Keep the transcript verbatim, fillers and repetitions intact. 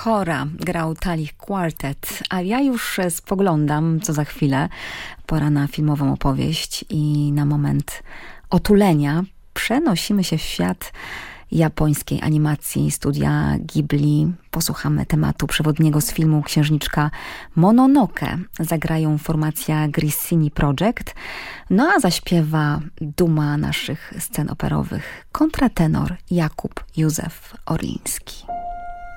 Chora grał Talich Quartet, a ja już spoglądam, co za chwilę, pora na filmową opowieść i na moment otulenia przenosimy się w świat japońskiej animacji studia Ghibli. Posłuchamy tematu przewodniego z filmu Księżniczka Mononoke. Zagrają formacja Grissini Project, no a zaśpiewa duma naszych scen operowych, kontratenor Jakub Józef Orliński.